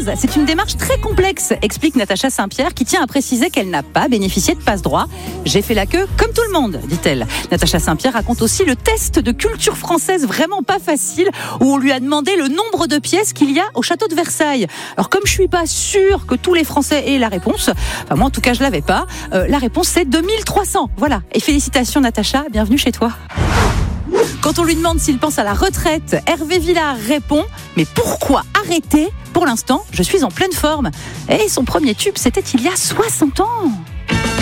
base, c'est une démarche très complexe, explique Natacha Saint-Pierre, qui tient à préciser qu'elle n'a pas bénéficié de passe-droit. J'ai fait la queue comme tout le monde, dit-elle. Natacha Saint-Pierre raconte aussi le test de culture française vraiment pas facile, où on lui a demandé le nombre de pièces qu'il y a au château de Versailles. Alors comme je suis pas sûre que tous les Français aient la réponse, enfin moi en tout cas je l'avais pas, la réponse c'est 2300. Voilà. Et félicitations Natacha, bienvenue chez toi. Quand on lui demande s'il pense à la retraite, Hervé Villard répond « Mais pourquoi arrêter ? Pour l'instant, je suis en pleine forme. » Et son premier tube, c'était il y a 60 ans.